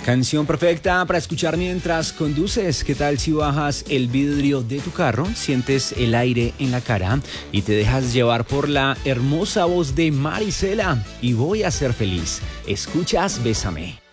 Canción perfecta para escuchar mientras conduces. ¿Qué tal si bajas el vidrio de tu carro, sientes el aire en la cara y te dejas llevar por la hermosa voz de Marisela? Y voy a ser feliz. Escuchas Bésame.